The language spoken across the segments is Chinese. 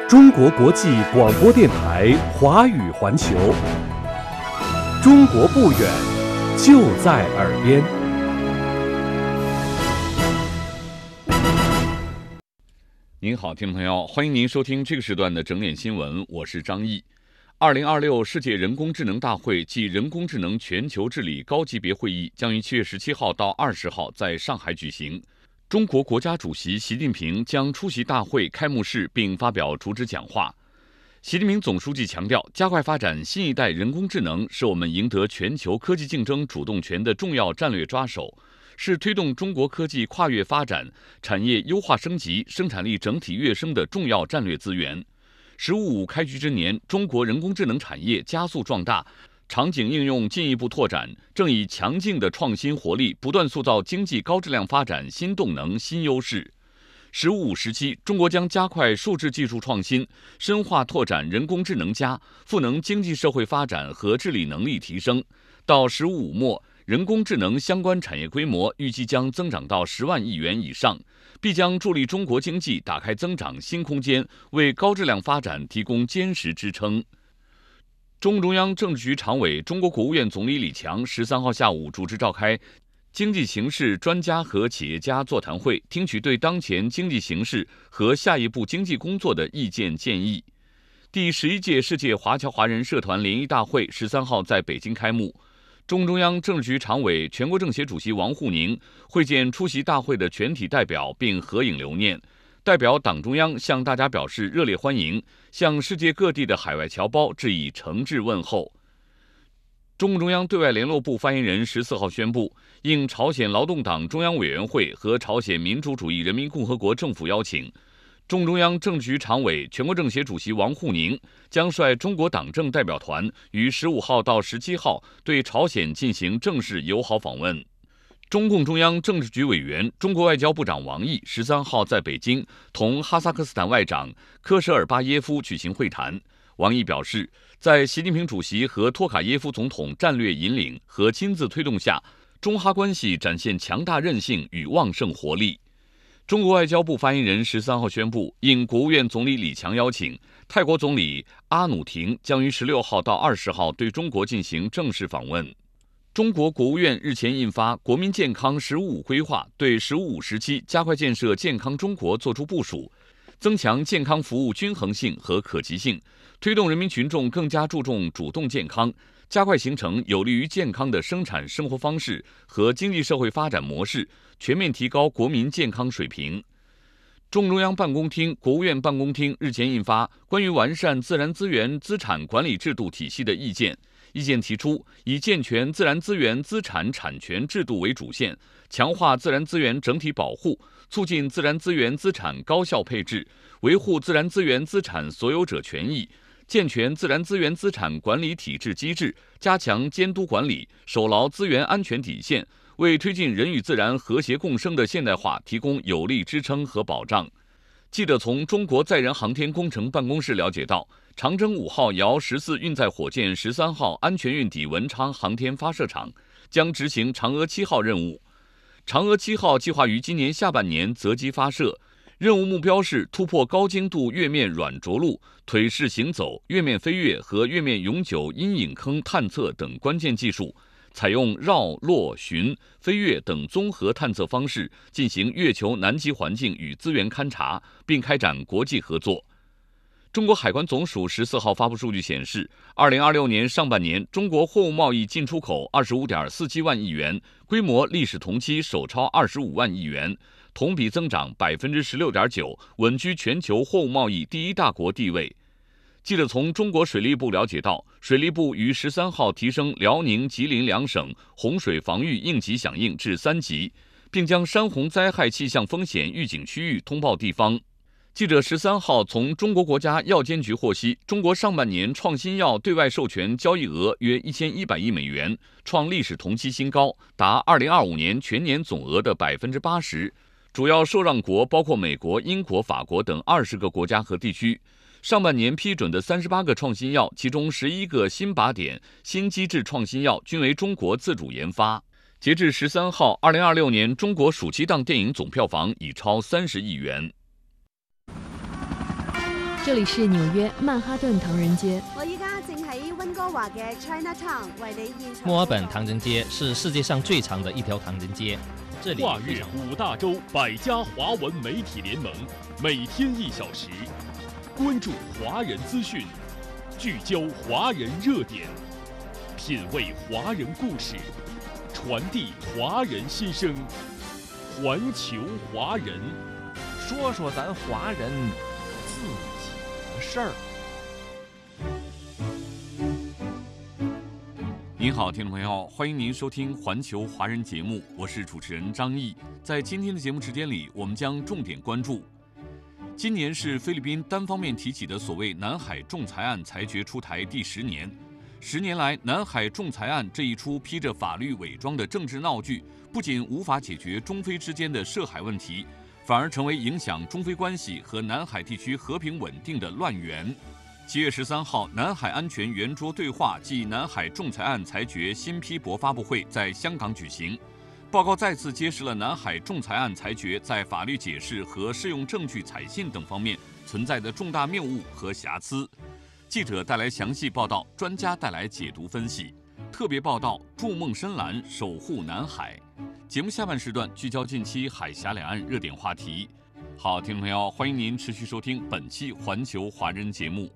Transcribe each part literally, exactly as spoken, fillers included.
中国国际广播电台华语环球，中国不远，就在耳边。 您好，听众朋友，欢迎您收听这个时段的整点新闻，我是张毅。二零二六世界人工智能大会暨人工智能全球治理高级别会议将于七月十七号到二十号在上海举行。中国国家主席习近平将出席大会开幕式并发表主旨讲话。习近平总书记强调，加快发展新一代人工智能是我们赢得全球科技竞争主动权的重要战略抓手，是推动中国科技跨越发展、产业优化升级、生产力整体跃升的重要战略资源。“十五五”开局之年，中国人工智能产业加速壮大，场景应用进一步拓展，正以强劲的创新活力不断塑造经济高质量发展新动能、新优势。“十五五”时期，中国将加快数字技术创新，深化拓展人工智能加赋能经济社会发展和治理能力提升。到“十五五”末，人工智能相关产业规模预计将增长到十万亿元以上，必将助力中国经济打开增长新空间，为高质量发展提供坚实支撑。中共中央政治局常委、中国国务院总理李强十三号下午主持召开经济形势专家和企业家座谈会，听取对当前经济形势和下一步经济工作的意见建议。第十一届世界华侨华人社团联谊大会十三号在北京开幕。中共中央政治局常委、全国政协主席王沪宁会见出席大会的全体代表并合影留念。代表党中央向大家表示热烈欢迎，向世界各地的海外侨胞致以诚挚问候。中共中央对外联络部发言人十四号宣布，应朝鲜劳动党中央委员会和朝鲜民主主义人民共和国政府邀请，中共中央政治局常委、全国政协主席王沪宁将率中国党政代表团于十五号到十七号对朝鲜进行正式友好访问。中共中央政治局委员、中国外交部长王毅十三号在北京同哈萨克斯坦外长科舍尔巴耶夫举行会谈。王毅表示，在习近平主席和托卡耶夫总统战略引领和亲自推动下，中哈关系展现强大韧性与旺盛活力。中国外交部发言人十三号宣布，应国务院总理李强邀请，泰国总理阿努廷将于十六号到二十号对中国进行正式访问。中国国务院日前印发《国民健康“十五五”规划》，对“十五五”时期加快建设健康中国作出部署，增强健康服务均衡性和可及性，推动人民群众更加注重主动健康，加快形成有利于健康的生产生活方式和经济社会发展模式，全面提高国民健康水平。中中央办公厅、国务院办公厅日前印发《关于完善自然资源资产管理制度体系的意见》，意见提出，以健全自然资源资产产权制度为主线，强化自然资源整体保护，促进自然资源资产高效配置，维护自然资源资产所有者权益，健全自然资源资产管理体制机制，加强监督管理，守牢资源安全底线，为推进人与自然和谐共生的现代化提供有力支撑和保障。记者从中国载人航天工程办公室了解到，长征五号遥十四运载火箭十三号安全运抵文昌航天发射场，将执行嫦娥七号任务。嫦娥七号计划于今年下半年择机发射，任务目标是突破高精度月面软着陆、腿式行走、月面飞跃和月面永久阴影坑探测等关键技术，采用绕、落、巡、飞跃等综合探测方式进行月球南极环境与资源勘察，并开展国际合作。中国海关总署十四号发布数据显示，二零二六年上半年，中国货物贸易进出口二十五点四七万亿元，规模历史同期首超二十五万亿元，同比增长百分之十六点九，稳居全球货物贸易第一大国地位。记者从中国水利部了解到，水利部于十三号提升辽宁、吉林两省洪水防御应急响应至三级，并将山洪灾害气象风险预警区域通报地方。记者十三号从中国国家药监局获悉，中国上半年创新药对外授权交易额约一千一百亿美元，创历史同期新高，达二零二五年全年总额的百分之八十。主要受让国包括美国、英国、法国等二十个国家和地区。上半年批准的三十八个创新药，其中十一个新靶点、新机制创新药均为中国自主研发。截至十三号，二零二六年中国暑期档电影总票房已超三十亿元。 这里是纽約曼哈頓唐人街。 我依家正喺溫哥華嘅 Chinatown 為你現場。 墨爾本唐人街是世界上最長的一條唐人街。這裡跨越五大洲百家華文媒體聯盟，每天一小時，關注華人資訊，聚焦華人熱點，品味華人故事，傳遞華人心聲。環球華人， 說說咱華人自己的事兒。 您好，听众朋友，欢迎您收听环球华人节目，我是主持人张毅。在今天的节目时间里，我们将重点关注：今年是菲律宾单方面提起的所谓南海仲裁案裁决出台第十年。十年来，南海仲裁案这一出披着法律伪装的政治闹剧，不仅无法解决中菲之间的涉海问题，反而成为影响中菲关系和南海地区和平稳定的乱源。七月十三号，南海安全圆桌对话暨南海仲裁案裁决新批驳发布会在香港举行。报告再次揭示了南海仲裁案裁决在法律解释和适用证据采信等方面存在的重大谬误和瑕疵。记者带来详细报道，专家带来解读分析。特别报道：筑梦深蓝，守护南海。节目下半时段聚焦近期海峡两岸热点话题。好，听众朋友，欢迎您持续收听本期环球华人节目。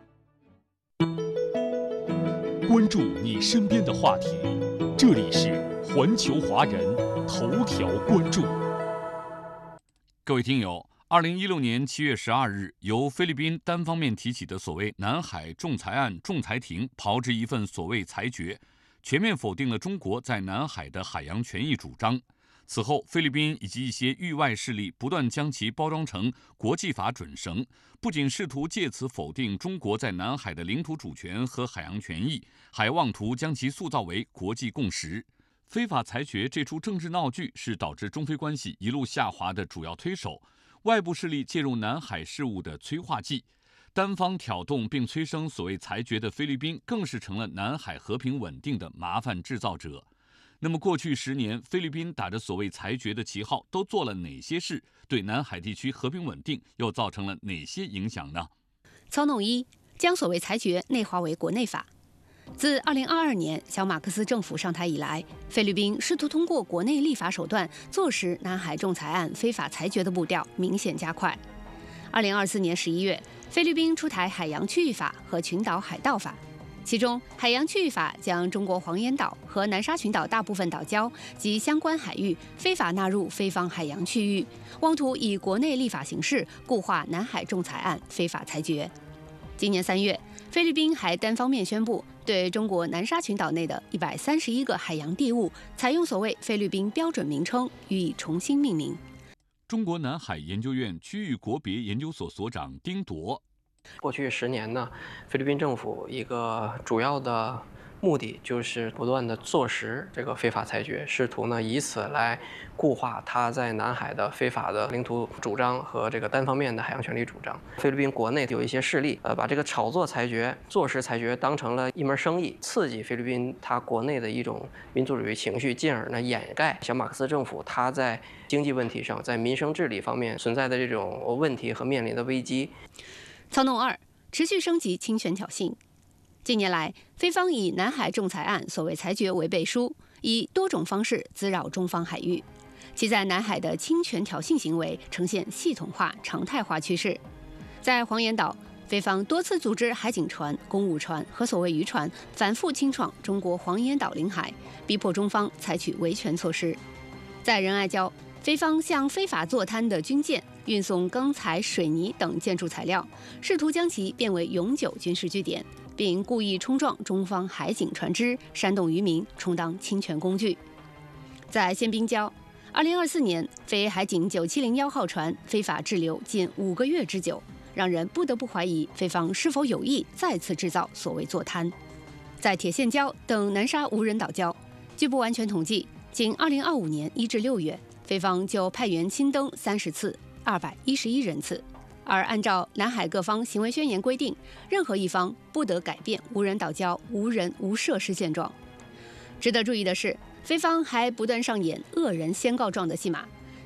关注你身边的话题，这里是环球华人头条关注。 各位听友，二零一六年七月十二日，由菲律宾单方面提起的所谓南海仲裁案仲裁庭炮制一份所谓裁决，全面否定了中国在南海的海洋权益主张。此后，菲律宾以及一些域外势力不断将其包装成国际法准绳，不仅试图借此否定中国在南海的领土主权和海洋权益，还妄图将其塑造为国际共识。非法裁决这出政治闹剧是导致中菲关系一路下滑的主要推手，外部势力介入南海事务的催化剂，单方挑动并催生所谓裁决的菲律宾，更是成了南海和平稳定的麻烦制造者。那么过去十年，菲律宾打着所谓裁决的旗号，都做了哪些事？对南海地区和平稳定又造成了哪些影响呢？ 操弄一，将所谓裁决内化为国内法。自二零二二年小马克思政府上台以来，菲律宾试图通过国内立法手段坐实南海仲裁案非法裁决的步调明显加快。二零二四年十一月，菲律宾出台海洋区域法和群岛海盗法。其中，海洋区域法将中国黄岩岛和南沙群岛大部分岛礁及相关海域非法纳入菲方海洋区域，妄图以国内立法形式固化南海仲裁案非法裁决。今年三月，菲律宾还单方面宣布对中国南沙群岛内的一百三十一个海洋地物采用所谓菲律宾标准名称，予以重新命名。 中国南海研究院区域国别研究所所长丁铎。 过去十年呢，菲律宾政府一个主要的目的就是不断的坐实这个非法裁决，试图呢以此来固化他在南海的非法的领土主张和这个单方面的海洋权利主张。菲律宾国内有一些势力，呃，把这个炒作裁决、坐实裁决当成了一门生意，刺激菲律宾它国内的一种民族主义情绪，进而呢掩盖小马克思政府它在经济问题上、在民生治理方面存在的这种问题和面临的危机。 操弄二，持续升级侵权挑衅。近年来，菲方以南海仲裁案所谓裁决为背书，以多种方式滋扰中方海域，其在南海的侵权挑衅行为呈现系统化、常态化趋势。在黄岩岛，菲方多次组织海警船、公务船和所谓渔船反复侵闯中国黄岩岛领海，逼迫中方采取维权措施。在仁爱礁，菲方向非法坐滩的军舰运送钢材、水泥等建筑材料，试图将其变为永久军事据点，并故意冲撞中方海警船只，煽动渔民，充当侵权工具。在宪兵礁，二零二四年，菲海警九七零一号船非法滞留近五个月之久，让人不得不怀疑菲方是否有意再次制造所谓坐滩。在铁线礁等南沙无人岛礁，据不完全统计，仅二零二五年一至六月，菲方就派员亲登三十次，二百一十一人次。而按照南海各方行为宣言规定，任何一方不得改变无人岛礁无人无设施现状。值得注意的是，菲方还不断上演恶人先告状的戏码，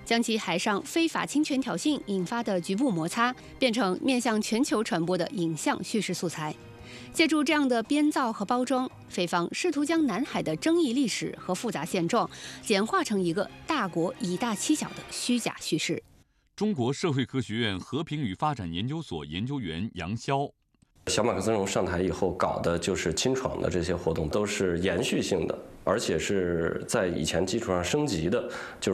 将其海上非法侵权挑衅引发的局部摩擦，变成面向全球传播的影像叙事素材。借助这样的编造和包装，菲方试图将南海的争议历史和复杂现状简化成一个大国以大欺小的虚假叙事。 中国社会科学院和平与发展研究所研究员杨潇。 小马克思上台以后搞的就是亲闯的这些活动，都是延续性的，而且是在以前基础上升级的，就是